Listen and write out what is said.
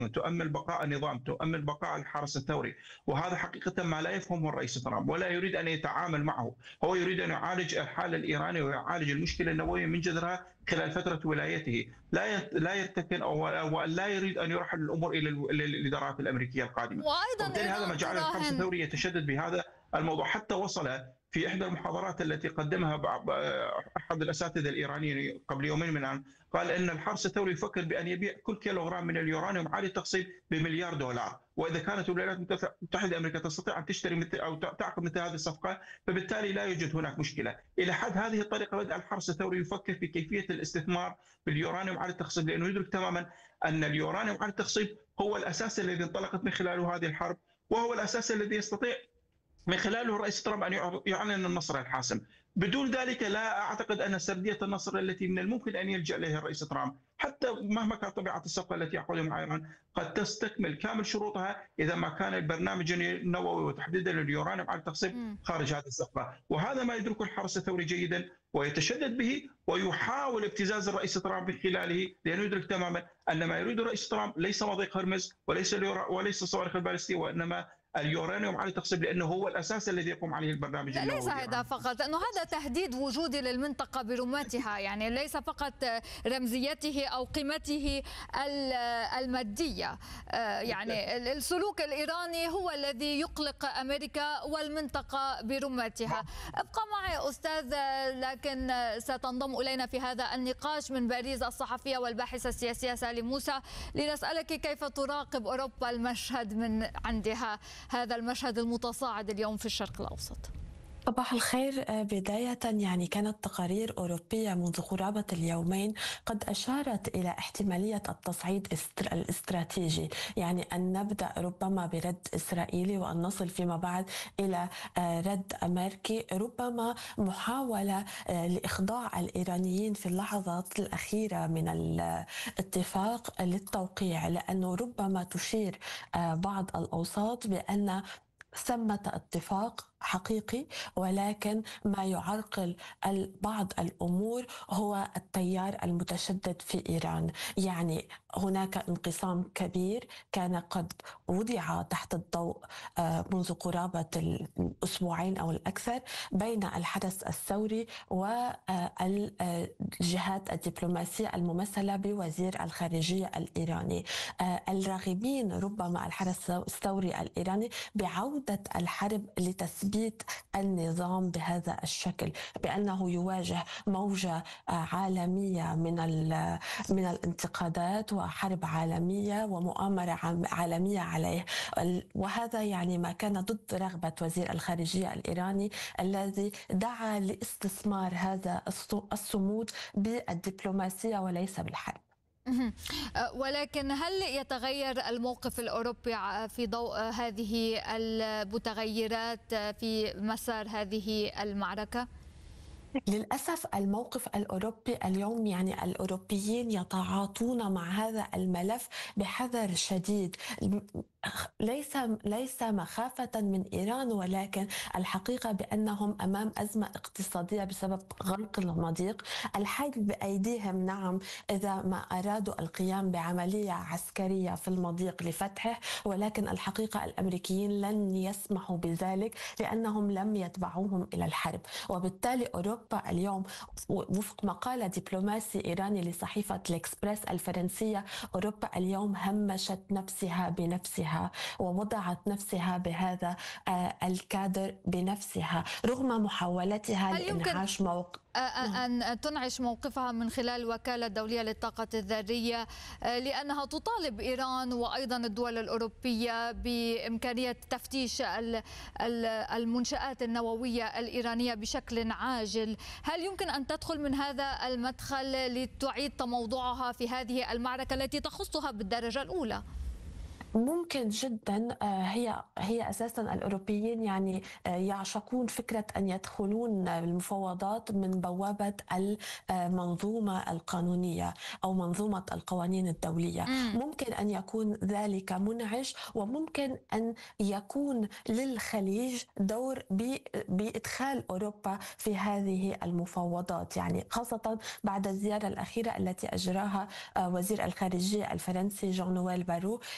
تؤمن بقاء النظام، تؤمن بقاء الحرس الثوري، وهذا حقيقة ما لا يفهمه الرئيس ترامب ولا يريد أن يتعامل معه. هو يريد أن يعالج الحالة الإيرانية ويعالج المشكلة النووية من جذرها خلال فترة ولايته، لا يرتكن أو لا يريد أن يرحل الأمور إلى الإدارات الأمريكية القادمة. وأيضا وبالتالي هذا ما إيران جعل الحرس تراهن. الثوري يتشدد بهذا الموضوع، حتى وصل في إحدى المحاضرات التي قدمها أحد الأساتذة الإيرانيين قبل يومين من الآن، قال إن الحرس الثوري يفكر بأن يبيع كل كيلوغرام من اليورانيوم عالي التخصيب بمليار دولار، وإذا كانت الولايات المتحدة الأمريكية تستطيع أن تشتري مثل أو تعقد مثل هذه الصفقة، فبالتالي لا يوجد هناك مشكلة. إلى حد هذه الطريقة بدأ الحرس الثوري يفكر في كيفية الاستثمار باليورانيوم عالي التخصيب، لأنه يدرك تماما أن اليورانيوم عالي التخصيب هو الأساس الذي انطلقت من خلاله هذه الحرب، وهو الأساس الذي يستطيع من خلاله الرئيس ترامب أن يعلن النصر الحاسم. بدون ذلك لا أعتقد أن سردية النصر التي من الممكن أن يلجأ إليها الرئيس ترامب، حتى مهما كانت طبيعة الصفقة التي يعقدها مع إيران، قد تستكمل كامل شروطها إذا ما كان البرنامج النووي وتحديدا اليورانيوم على التخصيب خارج هذه الصفقة. وهذا ما يدركه الحرس الثوري جيدا ويتشدد به، ويحاول ابتزاز الرئيس ترامب من خلاله، لأنه يدرك تماما أن ما يريد الرئيس ترامب ليس مضيق هرمز وليس الصواريخ البالستية، وإنما اليورانيوم على التخصيب، لأنه هو الأساس الذي يقوم عليه البرنامج النووي. ليس هذا فقط، لأنه هذا تهديد وجودي للمنطقة برمتها، يعني ليس فقط رمزيته أو قيمته المادية. يعني السلوك الإيراني هو الذي يقلق أمريكا والمنطقة برمتها. ابقى معي أستاذ، لكن ستنضم إلينا في هذا النقاش من باريس الصحفية والباحثة السياسية سالم موسى، لنسألك كيف تراقب أوروبا المشهد من عندها، هذا المشهد المتصاعد اليوم في الشرق الأوسط. صباح الخير. بداية يعني كانت تقارير أوروبية منذ قرابة اليومين قد أشارت إلى احتمالية التصعيد الاستراتيجي، يعني أن نبدأ ربما برد إسرائيلي وأن نصل فيما بعد إلى رد أمريكي، ربما محاولة لإخضاع الإيرانيين في اللحظات الأخيرة من الاتفاق للتوقيع، لأنه ربما تشير بعض الأوساط بأن ثمة اتفاق حقيقي، ولكن ما يعرقل بعض الأمور هو التيار المتشدد في إيران. يعني هناك انقسام كبير كان قد وضع تحت الضوء منذ قرابة الأسبوعين أو الأكثر بين الحرس الثوري والجهات الدبلوماسية الممثلة بوزير الخارجية الإيراني. الراغبين ربما الحرس الثوري الإيراني بعودة الحرب لتثبيت النظام بهذا الشكل، بأنه يواجه موجة عالمية من الانتقادات وحرب عالمية ومؤامرة عالمية عليه. وهذا يعني ما كان ضد رغبة وزير الخارجية الإيراني الذي دعا لاستثمار هذا الصمود بالدبلوماسية وليس بالحرب. ولكن هل يتغير الموقف الأوروبي في ضوء هذه المتغيرات في مسار هذه المعركة؟ للأسف الموقف الأوروبي اليوم، يعني الأوروبيين يتعاطون مع هذا الملف بحذر شديد، ليس مخافة من إيران، ولكن الحقيقة بأنهم أمام أزمة اقتصادية بسبب غلق المضيق. الحل بأيديهم، نعم، إذا ما أرادوا القيام بعملية عسكرية في المضيق لفتحه، ولكن الحقيقة الأمريكيين لن يسمحوا بذلك لأنهم لم يتبعوهم إلى الحرب. وبالتالي أوروبا اليوم وفق مقالة دبلوماسي إيراني لصحيفة الإكسبريس الفرنسية، أوروبا اليوم همشت نفسها بنفسها ووضعت نفسها بهذا الكادر بنفسها رغم محاولتها لإنعاش أن تنعش موقفها من خلال الوكالة الدولية للطاقة الذرية، لأنها تطالب إيران وأيضا الدول الأوروبية بإمكانية تفتيش المنشآت النووية الإيرانية بشكل عاجل. هل يمكن أن تدخل من هذا المدخل لتعيد تموضعها في هذه المعركة التي تخصها بالدرجة الأولى؟ ممكن جدا. هي اساسا الاوروبيين يعني يعشقون فكره ان يدخلون المفاوضات من بوابه المنظومه القانونيه او منظومه القوانين الدوليه. ممكن ان يكون ذلك منعش، وممكن ان يكون للخليج دور بادخال اوروبا في هذه المفاوضات، يعني خاصه بعد الزياره الاخيره التي اجراها وزير الخارجيه الفرنسي جان نويل بارو